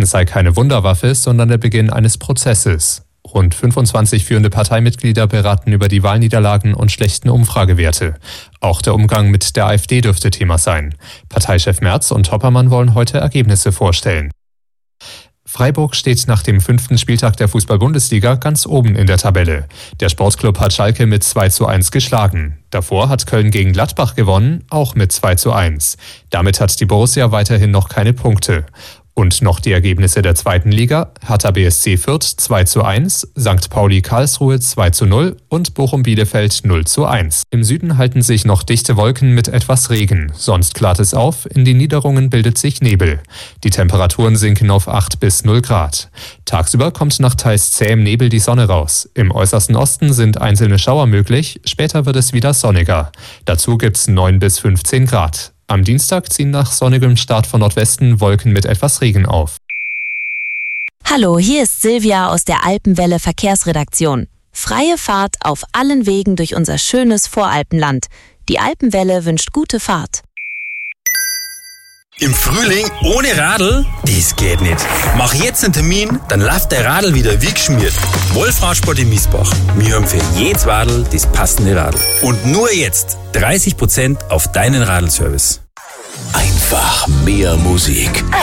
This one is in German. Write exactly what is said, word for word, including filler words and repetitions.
Streiten sei keine Wunderwaffe, sondern der Beginn eines Prozesses. Rund fünfundzwanzig führende Parteimitglieder beraten über die Wahlniederlagen und schlechten Umfragewerte. Auch der Umgang mit der AfD dürfte Thema sein. Parteichef Merz und Hoppermann wollen heute Ergebnisse vorstellen. Freiburg steht nach dem fünften Spieltag der Fußball-Bundesliga ganz oben in der Tabelle. Der Sportclub hat Schalke mit zwei zu eins geschlagen. Davor hat Köln gegen Gladbach gewonnen, auch mit zwei zu eins. Damit hat die Borussia weiterhin noch keine Punkte. Und noch die Ergebnisse der zweiten Liga: Hertha B S C Fürth zwei zu eins, Sankt Pauli Karlsruhe zwei zu null und Bochum Bielefeld null zu eins. Im Süden halten sich noch dichte Wolken mit etwas Regen, sonst klart es auf, in den Niederungen bildet sich Nebel. Die Temperaturen sinken auf acht bis null Grad. Tagsüber kommt nach teils zähem Nebel die Sonne raus. Im äußersten Osten sind einzelne Schauer möglich, später wird es wieder sonniger. Dazu gibt's neun bis fünfzehn Grad. Am Dienstag ziehen nach sonnigem Start von Nordwesten Wolken mit etwas Regen auf. Hallo, hier ist Silvia aus der Alpenwelle Verkehrsredaktion. Freie Fahrt auf allen Wegen durch unser schönes Voralpenland. Die Alpenwelle wünscht gute Fahrt. Im Frühling ohne Radl? Das geht nicht. Mach jetzt einen Termin, dann läuft der Radl wieder wie geschmiert. Wolfram-Sport in Miesbach. Wir haben für jedes Radl das passende Radl. Und nur jetzt dreißig Prozent auf deinen Radlservice. Einfach mehr Musik.